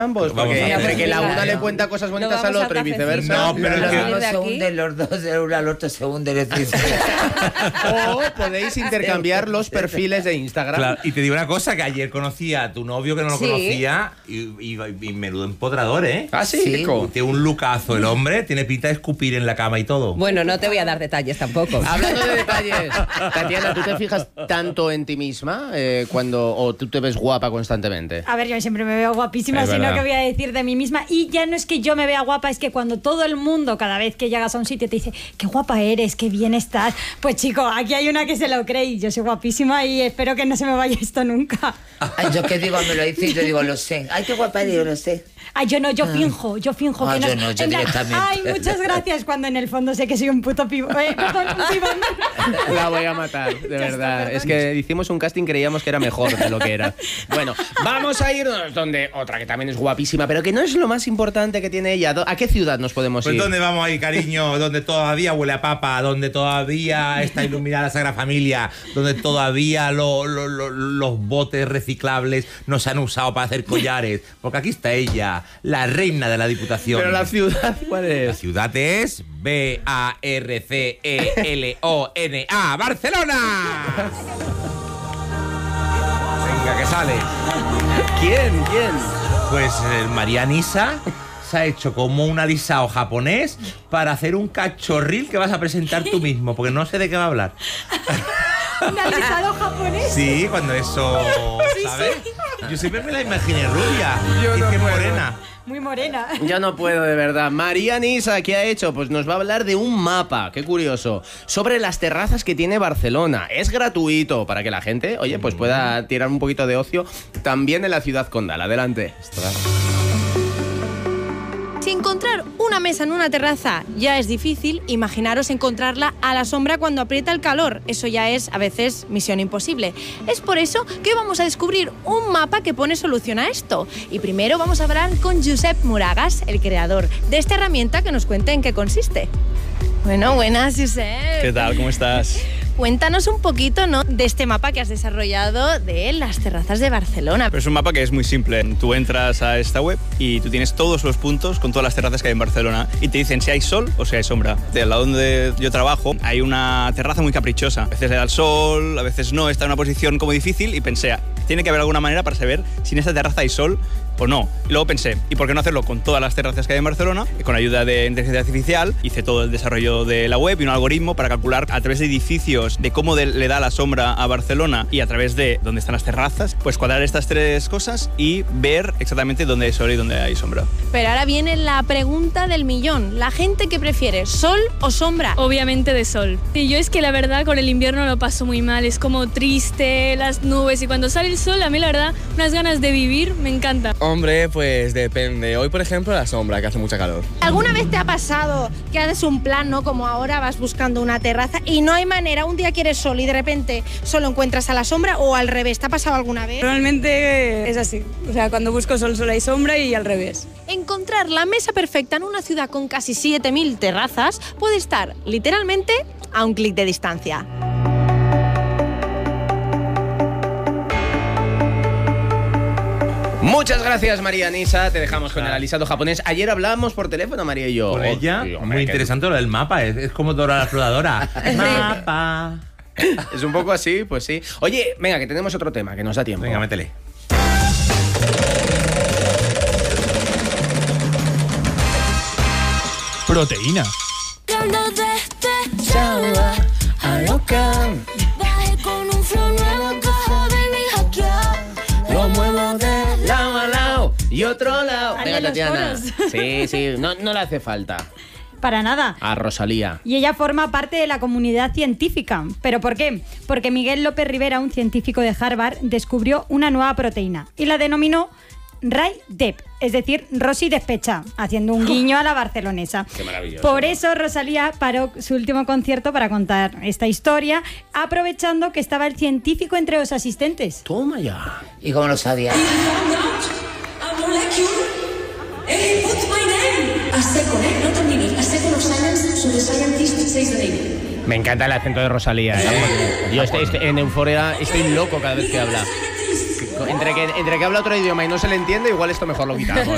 ambos, porque entre que la una le cuenta cosas bonitas al otro y viceversa. No, pero los que dos se hunden, los dos, el uno al otro se hunden. O podéis intercambiar los perfiles de Instagram. Claro, y te digo una cosa, que ayer conocí a tu novio que no lo conocía y menudo empodrador, ¿eh? Ah, sí. Tiene un lucazo el hombre, tiene pinta de escupir en la cama y todo. Bueno, no te voy a dar detalles tampoco. Hablando de detalles, Tatiana, ¿tú te fijas tanto en ti misma o tú te ves guapa constantemente? A ver, yo siempre me veo guapísima, Es sino verdad. que voy a decir de mí misma. Y ya no es que yo me vea guapa, es que cuando todo el mundo, cada vez que llegas a un sitio, te dice, qué guapa eres, qué bien estás. Pues chico, aquí hay una que se lo cree y yo soy guapísima y espero que no se me vaya esto nunca. Ay, yo qué digo, me lo dice y yo digo, lo sé. Ay, qué guapa eres, yo lo sé. Ay, yo no, yo finjo Ah, que no. yo no, yo En plan, directamente. ay, muchas gracias, cuando en el fondo sé que soy un puto pibón. Perdón, un pibón. La voy a matar, de verdad. Es que hicimos un casting, creíamos que era mejor de lo que era. Bueno, vamos a irnos donde otra que también es guapísima, pero que no es lo más importante que tiene ella. ¿A qué ciudad nos podemos Pues ir? ¿dónde vamos a ir, cariño? Donde todavía huele a papa, donde todavía está iluminada la Sagrada Familia, donde todavía los botes reciclables nos han usado para hacer collares. Porque aquí está ella, la reina de la Diputación. Pero la ciudad, ¿cuál La es? ciudad es Barcelona, Barcelona. Venga, que sale. ¿Quién? Pues María Nisa se ha hecho como un alisado japonés para hacer un cachorril que vas a presentar tú mismo, porque no sé de qué va a hablar. ¿Un alisado japonés? Sí, cuando eso, ¿sabes? Yo siempre me la imaginé rubia. Yo y no que puedo. morena. Muy morena. Yo no puedo, de verdad. María Nisa, ¿qué ha hecho? Pues nos va a hablar de un mapa, qué curioso, sobre las terrazas que tiene Barcelona. Es gratuito para que la gente, oye, pues pueda tirar un poquito de ocio también en la ciudad condal. Adelante. Si encontrar una mesa en una terraza ya es difícil, imaginaros encontrarla a la sombra cuando aprieta el calor. Eso ya es, a veces, misión imposible. Es por eso que hoy vamos a descubrir un mapa que pone solución a esto. Y primero vamos a hablar con Josep Moragas, el creador de esta herramienta, que nos cuente en qué consiste. Bueno, buenas, Josep. ¿Qué tal? ¿Cómo estás? Cuéntanos un poquito, ¿no?, de este mapa que has desarrollado de las terrazas de Barcelona. Pero es un mapa que es muy simple. Tú entras a esta web y tú tienes todos los puntos con todas las terrazas que hay en Barcelona y te dicen si hay sol o si hay sombra. Del lado donde yo trabajo hay una terraza muy caprichosa. A veces le da el sol, a veces no, está en una posición como difícil y pensé, tiene que haber alguna manera para saber si en esta terraza hay sol o no. Y luego pensé, ¿y por qué no hacerlo con todas las terrazas que hay en Barcelona? Y con ayuda de inteligencia artificial hice todo el desarrollo de la web y un algoritmo para calcular a través de edificios de cómo le da la sombra a Barcelona y a través de dónde están las terrazas, pues cuadrar estas tres cosas y ver exactamente dónde hay sol y dónde hay sombra. Pero ahora viene la pregunta del millón. ¿La gente que prefiere sol o sombra? Obviamente de sol. Y yo es que la verdad con el invierno lo paso muy mal, es como triste, las nubes, y cuando sale el sol a mí la verdad unas ganas de vivir me encanta. Hombre, pues depende. Hoy, por ejemplo, la sombra, que hace mucha calor. ¿Alguna vez te ha pasado que haces un plan, ¿no?, como ahora vas buscando una terraza y no hay manera, un día quieres sol y de repente solo encuentras a la sombra, o al revés? ¿Te ha pasado alguna vez? Realmente es así, o sea, cuando busco sol solo hay sombra y al revés. Encontrar la mesa perfecta en una ciudad con casi 7.000 terrazas puede estar literalmente a un clic de distancia. Muchas gracias, María Nisa. Te dejamos con el alisado japonés. Ayer hablábamos por teléfono, María y yo. Con ella, Tío, muy interesante lo del mapa, es como Dora la exploradora. Mapa. Es un poco así, pues sí. Oye, venga, que tenemos otro tema, que nos da tiempo. Venga, métele. Proteína. Lo muevo de lado a lado y otro lado. Haría Venga, los Tatiana. coros. Sí, no le hace falta. Para nada. A Rosalía. Y ella forma parte de la comunidad científica. ¿Pero por qué? Porque Miguel López Rivera, un científico de Harvard, descubrió una nueva proteína y la denominó Rai-Dep, es decir, Rosy despecha, haciendo un guiño a la barcelonesa. Qué maravilloso. Por eso Rosalía paró su último concierto para contar esta historia, aprovechando que estaba el científico entre los asistentes. Toma ya. ¿Y cómo lo sabía? Me encanta el acento de Rosalía, ¿eh? Yo en Euforia estoy loco cada vez que habla. Entre que habla otro idioma y no se le entiende, igual esto mejor lo quitamos.